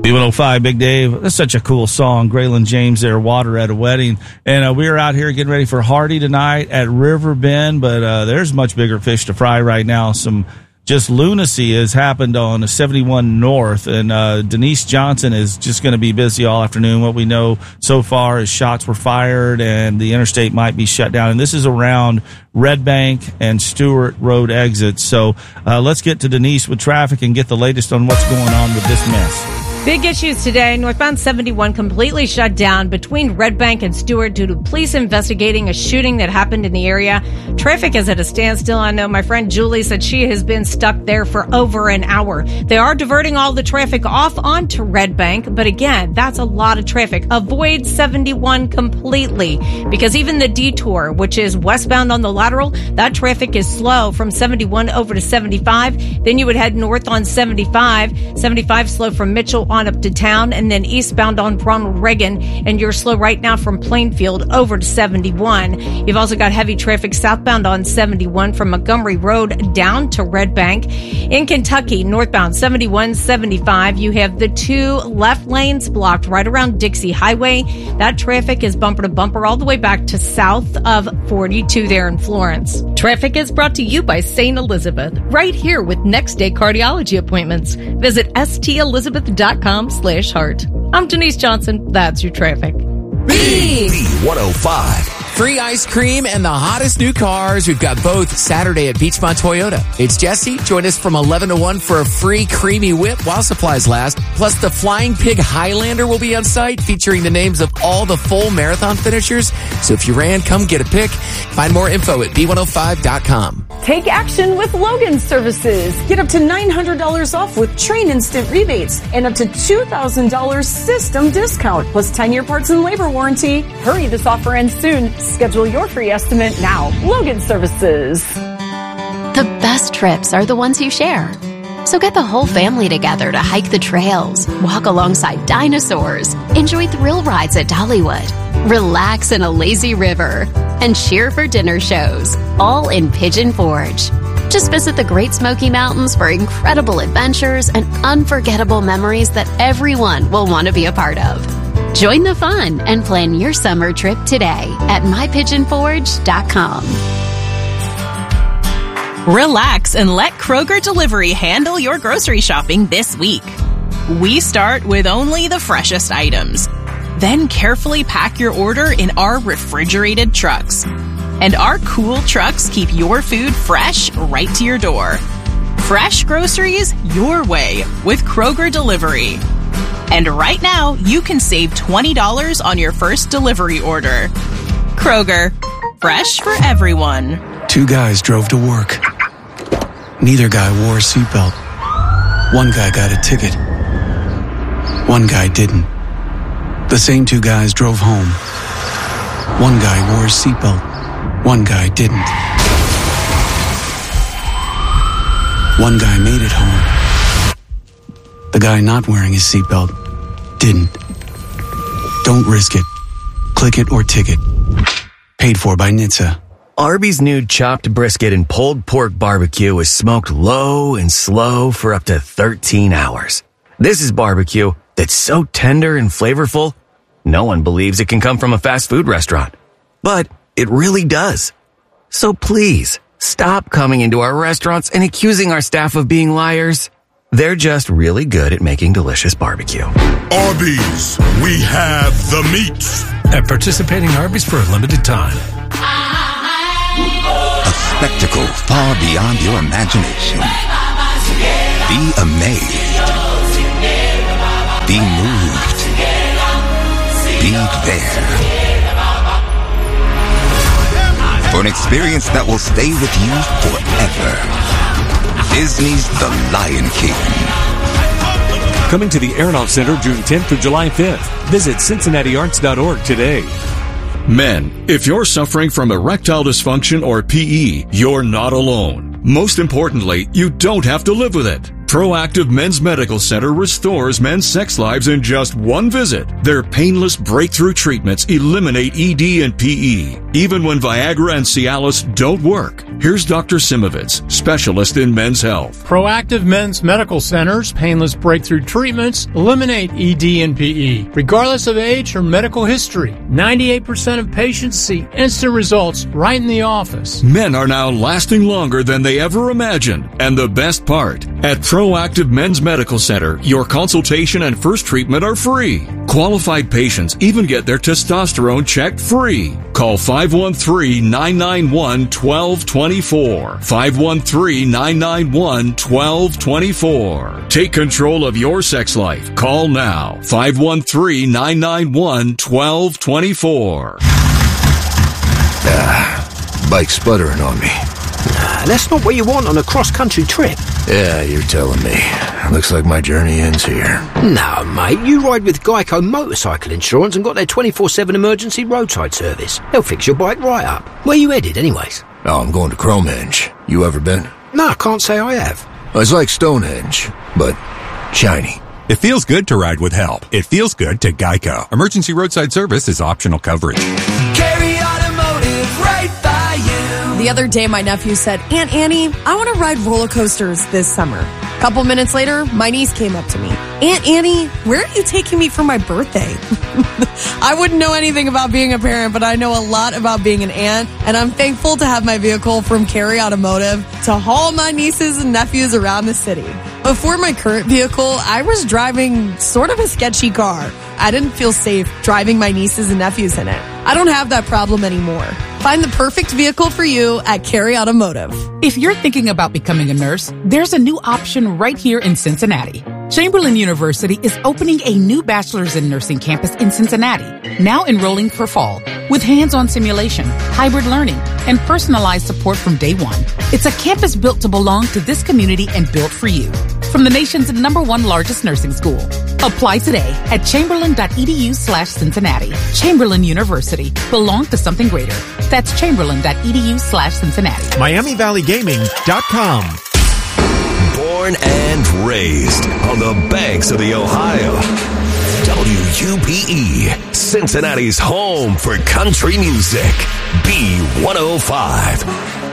B105, Big Dave. That's such a cool song. Graylin James there, Water at a Wedding. And we are out here getting ready for Hardy tonight at River Bend, but there's much bigger fish to fry right now. Some just lunacy has happened on 71 North, and Denise Johnson is just going to be busy all afternoon. What we know so far is shots were fired and the interstate might be shut down. And this is around Red Bank and Stewart Road exits. So let's get to Denise with traffic and get the latest on what's going on with this mess. Big issues today. Northbound 71 completely shut down between Red Bank and Stewart due to police investigating a shooting that happened in the area. Traffic is at a standstill. I know my friend Julie said she has been stuck there for over an hour. They are diverting all the traffic off onto Red Bank, but again, that's a lot of traffic. Avoid 71 completely because even the detour, which is westbound on the lateral, that traffic is slow from 71 over to 75. Then you would head north on 75. 75 slow from Mitchell on up to town, and then eastbound on Ronald Reagan, and you're slow right now from Plainfield over to 71. You've also got heavy traffic southbound on 71 from Montgomery Road down to Red Bank. In Kentucky, northbound 71, 75, you have the two left lanes blocked right around Dixie Highway. That traffic is bumper to bumper all the way back to south of 42 there in Florence. Traffic is brought to you by St. Elizabeth, right here with next day cardiology appointments. Visit stelizabeth.com/heart. I'm Denise Johnson. That's your traffic. B105. Free ice cream and the hottest new cars. We've got both Saturday at Beachmont Toyota. It's Jesse. Join us from 11 to 1 for a free creamy whip while supplies last. Plus, the Flying Pig Highlander will be on site, featuring the names of all the full marathon finishers. So if you ran, come get a pic. Find more info at B105.com. Take action with Logan Services. Get up to $900 off with Train Instant rebates and up to $2,000 system discount, plus 10-year parts and labor warranty. Hurry, this offer ends soon. Schedule your free estimate now. Logan Services. The best trips are the ones you share. So get the whole family together to hike the trails, walk alongside dinosaurs, enjoy thrill rides at Dollywood, relax in a lazy river, and cheer for dinner shows, all in Pigeon Forge. Just visit the Great Smoky Mountains for incredible adventures and unforgettable memories that everyone will want to be a part of. Join the fun and plan your summer trip today at mypigeonforge.com. Relax and let Kroger Delivery handle your grocery shopping this week. We start with only the freshest items. Then carefully pack your order in our refrigerated trucks. And our cool trucks keep your food fresh right to your door. Fresh groceries your way with Kroger Delivery. And right now, you can save $20 on your first delivery order. Kroger, fresh for everyone. Two guys drove to work. Neither guy wore a seatbelt. One guy got a ticket. One guy didn't. The same two guys drove home. One guy wore a seatbelt. One guy didn't. One guy made it home. The guy not wearing his seatbelt didn't. Don't risk it. Click it or ticket. Paid for by NHTSA. Arby's new chopped brisket and pulled pork barbecue is smoked low and slow for up to 13 hours. This is barbecue that's so tender and flavorful, no one believes it can come from a fast food restaurant. But it really does. So please, stop coming into our restaurants and accusing our staff of being liars. They're just really good at making delicious barbecue. Arby's, we have the meats. At participating Arby's for a limited time. A spectacle far beyond your imagination. Be amazed. Be moved. Be there. For an experience that will stay with you forever. Disney's The Lion King. Coming to the Aeronaut Center June 10th through July 5th. Visit CincinnatiArts.org today. Men, if you're suffering from erectile dysfunction or PE, you're not alone. Most importantly, you don't have to live with it. Proactive Men's Medical Center restores men's sex lives in just one visit. Their painless breakthrough treatments eliminate ED and PE, even when Viagra and Cialis don't work. Here's Dr. Simovitz, specialist in men's health. Proactive Men's Medical Center's painless breakthrough treatments eliminate ED and PE, regardless of age or medical history. 98% of patients see instant results right in the office. Men are now lasting longer than they ever imagined. And the best part, at Proactive Men's Medical Center, your consultation and first treatment are free. Qualified patients even get their testosterone checked free. Call 513-991-1224. 513-991-1224. Take control of your sex life. Call now. 513-991-1224. Bike sputtering on me. Nah, that's not what you want on a cross-country trip. Yeah, you're telling me. Looks like my journey ends here. No, mate, you ride with Geico Motorcycle Insurance and got their 24/7 emergency roadside service. They'll fix your bike right up. Where you headed, anyways? Oh, I'm going to Cromehenge. You ever been? No, I can't say I have. It's like Stonehenge, but shiny. It feels good to ride with help. It feels good to Geico. Emergency roadside service is optional coverage. Carry Automotive, right by you. The other day, my nephew said, Aunt Annie, I want to ride roller coasters this summer. A couple minutes later, my niece came up to me. Aunt Annie, where are you taking me for my birthday? I wouldn't know anything about being a parent, but I know a lot about being an aunt, and I'm thankful to have my vehicle from Carry Automotive to haul my nieces and nephews around the city. Before my current vehicle, I was driving sort of a sketchy car. I didn't feel safe driving my nieces and nephews in it. I don't have that problem anymore. Find the perfect vehicle for you at Carry Automotive. If you're thinking about becoming a nurse, there's a new option right here in Cincinnati. Chamberlain University is opening a new bachelor's in nursing campus in Cincinnati, now enrolling for fall, with hands-on simulation, hybrid learning, and personalized support from day one. It's a campus built to belong to this community and built for you. From the nation's #1 largest nursing school. Apply today at chamberlain.edu/Cincinnati. Chamberlain University. Belong to something greater. That's chamberlain.edu/Cincinnati. MiamiValleyGaming.com. Born and raised on the banks of the Ohio. WUPE, Cincinnati's home for country music. B105.